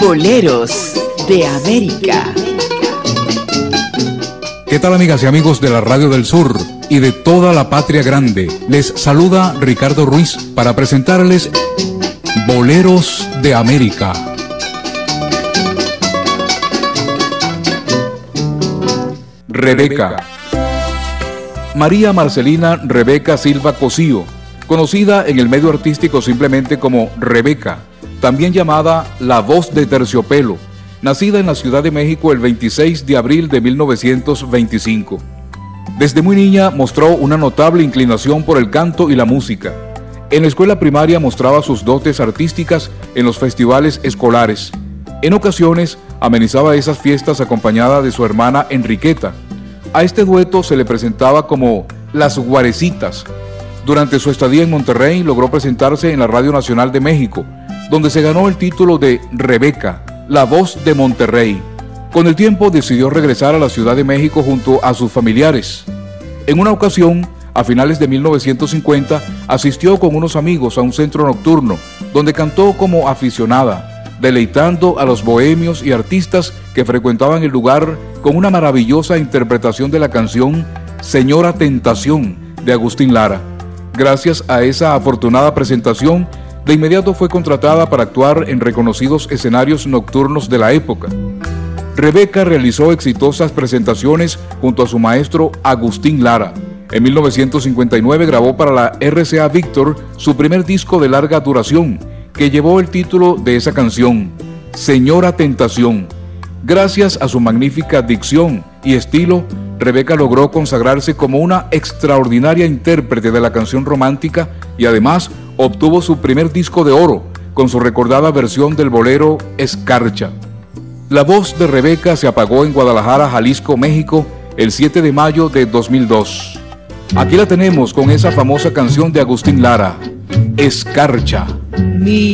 Boleros de América. ¿Qué tal, amigas y amigos de la Radio del Sur y de toda la patria grande? Les saluda Ricardo Ruiz para presentarles Boleros de América. Rebeca. María Marcelina Rebeca Silva Cosío, conocida en el medio artístico simplemente como Rebeca, también llamada La Voz de Terciopelo, nacida en la Ciudad de México el 26 de abril de 1925. Desde muy niña mostró una notable inclinación por el canto y la música. En la escuela primaria mostraba sus dotes artísticas en los festivales escolares. En ocasiones amenizaba esas fiestas acompañada de su hermana Enriqueta. A este dueto se le presentaba como Las Guarecitas. Durante su estadía en Monterrey logró presentarse en la Radio Nacional de México, donde se ganó el título de Rebeca, la voz de Monterrey. Con el tiempo decidió regresar a la Ciudad de México junto a sus familiares. En una ocasión, a finales de 1950, asistió con unos amigos a un centro nocturno, donde cantó como aficionada, deleitando a los bohemios y artistas que frecuentaban el lugar con una maravillosa interpretación de la canción Señora Tentación de Agustín Lara. Gracias a esa afortunada presentación, de inmediato fue contratada para actuar en reconocidos escenarios nocturnos de la época. Rebeca realizó exitosas presentaciones junto a su maestro Agustín Lara. En 1959 grabó para la RCA Víctor su primer disco de larga duración, que llevó el título de esa canción, Señora Tentación. Gracias a su magnífica dicción y estilo, Rebeca logró consagrarse como una extraordinaria intérprete de la canción romántica y además obtuvo su primer disco de oro con su recordada versión del bolero Escarcha. La voz de Rebeca se apagó en Guadalajara, Jalisco, México, el 7 de mayo de 2002. Aquí la tenemos con esa famosa canción de Agustín Lara, Escarcha. Mi